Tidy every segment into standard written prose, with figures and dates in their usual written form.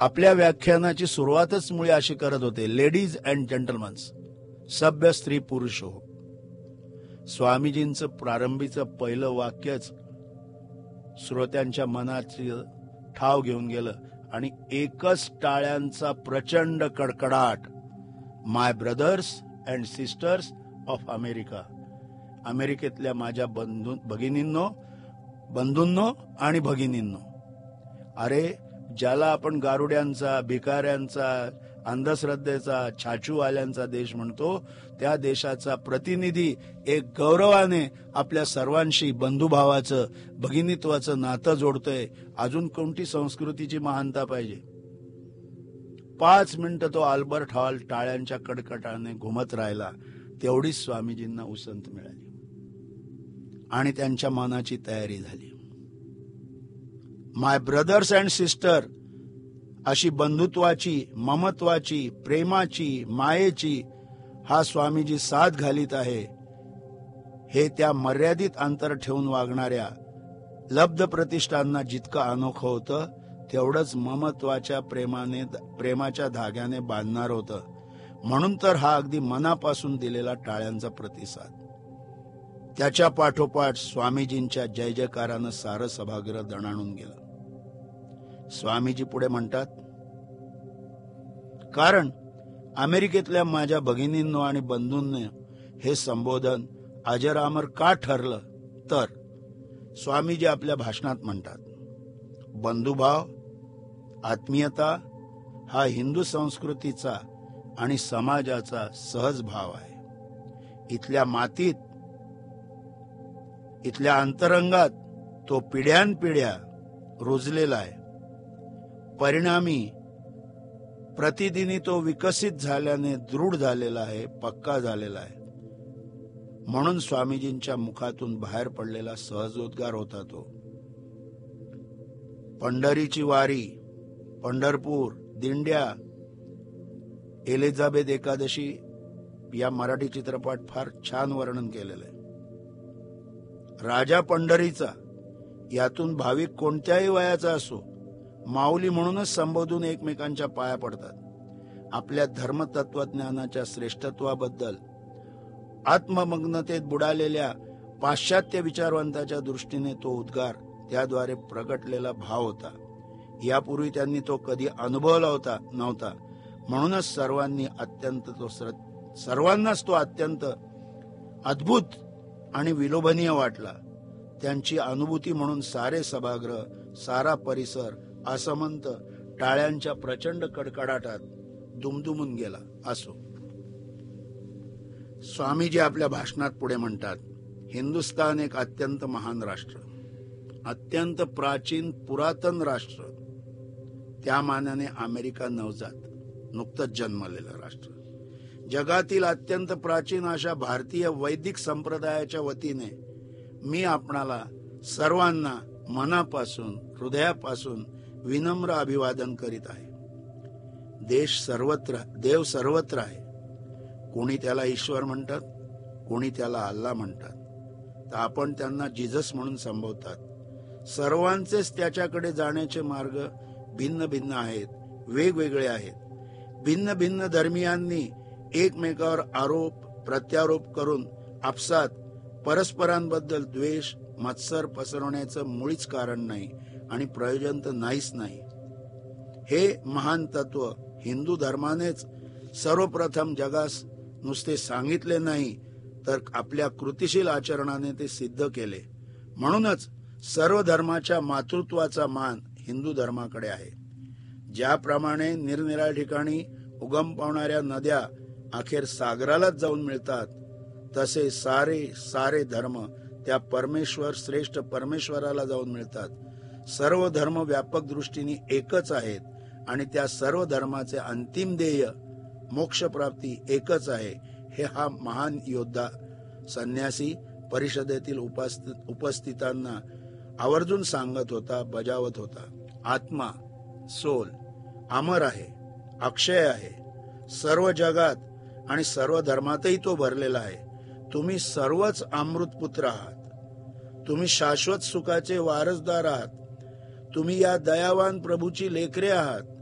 आपल्या व्याख्यानाची सुरुवातच मुळे अशी करत होते, लेडीज अँड जेंटलमन्स, सभ्य स्त्री पुरुष हो. स्वामीजींचं प्रारंभीचं पहिलं वाक्यच श्रोत्यांच्या मनाची ठाव घेऊन गेलं आणि एकच टाळ्यांचा प्रचंड कडकडाट. माय brothers and sisters of America, अमेरिकेतल्या माझ्या बंधूंनो आणि भगिनींनो. अरे, ज्याला आपण गारुड्यांचा, भिकाऱ्यांचा, अंधश्रद्धेचा, छाछूवाल्यांचा देश म्हणतो, त्या देशाचा प्रतिनिधी एक गौरवाने आपल्या सर्वांशी बंधुभावाचं, भगिनीत्वाचं नातं जोडतोय. अजून कोणती संस्कृतीची महानता पाहिजे? 5 मिनिटं तो अल्बर्ट हॉल टाळ्यांच्या कडकडाटाने घुमत राहिला. तेवढीच स्वामीजींना उसंत मिळाली आणि त्यांच्या मनाची तयारी झाली. माय ब्रदर्स अँड सिस्टर अशी बंधुत्वाची, ममत्वाची, प्रेमाची, मायेची हा स्वामीजी साथ घालीत आहे. हे त्या मर्यादित अंतर ठेवून वागणाऱ्या लब्ध प्रतिष्ठांना जितकं अनोखं होतं, तेवढंच ममत्वाच्या प्रेमाच्या धाग्याने बांधणार होतं. म्हणून तर हा अगदी मनापासून दिलेला टाळ्यांचा प्रतिसाद. त्याच्या पाठोपाठ स्वामीजींच्या जय जयकारानं सारं सभागृह दणाणून गेलं. स्वामीजी पुढे म्हणतात, कारण अमेरिकेतल्या माझ्या भगिनींनो आणि बंधूंनी हे संबोधन अजरामर का ठरलं, तर स्वामीजी आपल्या भाषणात म्हणतात, बंधुभाव, आत्मीयता हा हिंदू संस्कृतीचा आणि समाजाचा सहज भाव आहे. इथल्या मातीत, इथल्या अंतरंगात तो पिढ्यानपिढ्या रुजलेला आहे. परिणामी प्रतिदिनी तो विकसित झाल्याने दृढ झालेला आहे, पक्का झालेला आहे. म्हणून स्वामीजींच्या मुखातून बाहेर पडलेला सहजोद्गार होता तो. पंढरीची वारी, पंढरपूर, दिंड्या, एलिझाबेथ एकादशी या मराठी चित्रपट फार छान वर्णन केलेलं आहे. राजा पंढरीचा, यातून भाविक कोणत्याही वयाचा असो, माऊली म्हणूनच संबोधून एकमेकांच्या पाया पडतात. आपल्या धर्मतत्वज्ञानाच्या श्रेष्ठत्वाबद्दल आत्ममग्नतेत बुडालेल्या पाश्चात्य विचारवंताच्या दृष्टीने तो उद्गार, त्याद्वारे प्रगटलेला भाव होता. यापूर्वी त्यांनी तो कधी अनुभवला नव्हता. म्हणूनच सर्वांनाच तो अत्यंत अद्भुत आणि विलोभनीय वाटला. त्यांची अनुभूती म्हणून सारे सभागृह, सारा परिसर असमंत टाळ्यांच्या प्रचंड कडकडाटात दुमदुमून गेला. असो, स्वामीजी आपल्या भाषणात पुढे म्हणतात, हिंदुस्थान एक अत्यंत महान राष्ट्र, अत्यंत प्राचीन पुरातन राष्ट्र, त्या मानाने अमेरिका नवजात, नुकतंच जन्मलेलं राष्ट्र. जगातील अत्यंत प्राचीन अशा भारतीय वैदिक संप्रदायाच्या वतीने मी आपणाला सर्वांना मनापासून, हृदयापासून विनम्र अभिवादन करीत आहे. देव सर्वत्र आहे. कोणी त्याला ईश्वर म्हणतात, कोणी त्याला अल्लाह म्हणतात, तर आपण त्यांना जिजस म्हणून संबोधतात. सर्वांचेच त्याच्याकडे जाण्याचे मार्ग भिन्न भिन्न आहेत, वेगवेगळे आहेत. भिन्न भिन्न धर्मियांनी एकमेकावर आरोप प्रत्यारोप करून आपसात परस्परांबद्दल द्वेष, मत्सर पसरवण्याचं मुळीच कारण नाही आणि प्रयोजन तर नाहीच नाही. हे महान तत्व हिंदू धर्मानेच सर्वप्रथम जगास नुसते सांगितले नाही, तर आपल्या कृतिशील आचरणाने ते सिद्ध केले. म्हणूनच सर्व धर्माच्या मातृत्वाचा मान हिंदू धर्माकडे आहे. ज्याप्रमाणे निरनिराळ्या ठिकाणी उगम पावणाऱ्या नद्या अखेर सागरालाच जाऊन मिळतात, तसे सारे धर्म त्या परमेश्वर, श्रेष्ठ परमेश्वराला जाऊन मिळतात. सर्व धर्म व्यापक दृष्टीने एकच आहेत आणि त्या सर्व धर्माचे अंतिम ध्येय मोक्षप्राप्ती एकच आहे. हे हा महान योद्धा संन्यासी परिषदेतील उपस्थितांना आवर्जून सांगत होता, बजावत होता. आत्मा, सोल अमर आहे, अक्षय आहे. सर्व जगात आणि सर्व धर्मातही तो भरलेला आहे. तुम्ही सर्वच अमृतपुत्र आहात. तुम्ही शाश्वत सुखाचे वारसदार आहात. तुम्ही या दयावान प्रभूची लेकरे आहात.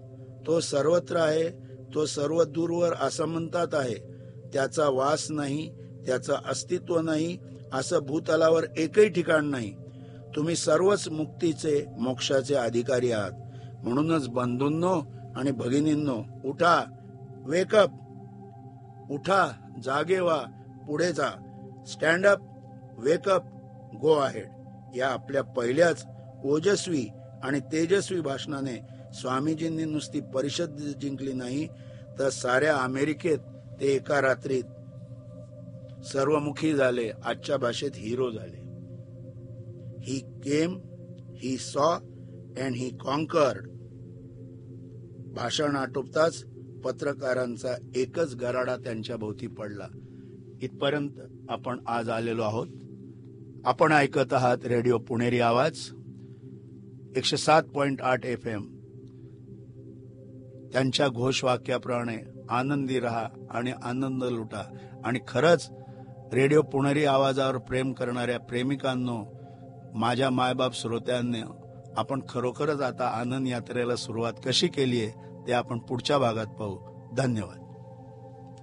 तो सर्वत्र आहे, तो सर्व दूरवर असं म्हणतात आहे. त्याचा वास नाही, त्याचं अस्तित्व नाही, असं भूतलावर एकही ठिकाण नाही. तुम्ही सर्वच मुक्तीचे, मोक्षाचे अधिकारी आहात. म्हणूनच बंधूंनो आणि भगिनींनो, उठा, वेकअप, उठा, जागे व्हा, पुढे जा. Stand up, wake up, go ahead. या आपल्या पहिल्याच ओजस्वी आणि तेजस्वी भाषणाने स्वामीजींनी नुसती परिषद जिंकली नाही, तर साऱ्या अमेरिकेत ते एका रात्रीत सर्वमुखी झाले, आजच्या भाषेत हिरो झाले. ही केम, he saw and he conquered. भाषण आटोपताच पत्रकारांचा एकच गराडा त्यांच्या भोवती पडला. इथपर्यंत आपण आज आलेलो आहोत. आपण ऐकत आहात रेडिओ पुणेरी आवाज 107.8 FM. त्यांच्या घोषवाक्याप्रमाणे आनंदी रहा आणि आनंद लुटा. आणि खरंच रेडिओ पुणेरी आवाजावर प्रेम करणाऱ्या प्रेमिकांनो, माझ्या मायबाप श्रोत्यांनी, आपण खरोखरच आता आनंद यात्रेला सुरुवात कशी केली आहे ते आपण पुढच्या भागात पाहू. धन्यवाद.